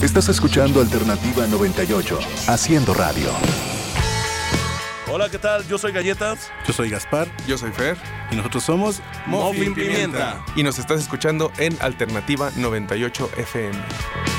Estás escuchando Alternativa 98, haciendo radio. Hola, ¿qué tal? Yo soy Galletas. Yo soy Gaspar. Yo soy Fer. Y nosotros somos Muffin Pimienta. Y nos estás escuchando en Alternativa 98 FM.